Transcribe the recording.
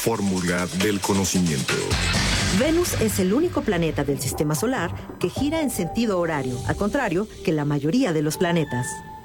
fórmula del conocimiento. Venus es el único planeta del sistema solar que gira en sentido horario, al contrario que la mayoría de los planetas.